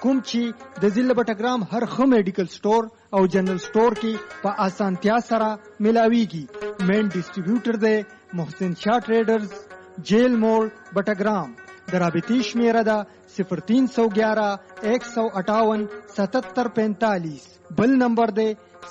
کوم چې د ضلع بټګرام هر ښه میډیکل سٹور او جنرل سٹور کې په اسانتیا سره ملاويږي. مین ډسټریبیوټر دی محسن شاه ټریډرز، جیل موړ بټګرام. د رابطې شمیره ده 0311 158 7745. بل نمبر دی